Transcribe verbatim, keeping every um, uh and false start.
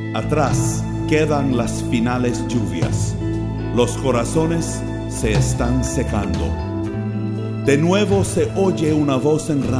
Atrás quedan las finales lluvias. Los corazones se están secando. De nuevo se oye una voz en radio.